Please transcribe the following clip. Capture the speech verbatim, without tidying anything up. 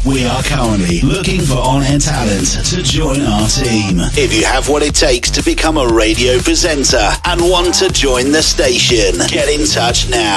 We are currently looking for on-air talent to join our team. If you have what it takes to become a radio presenter and want to join the station, get in touch now.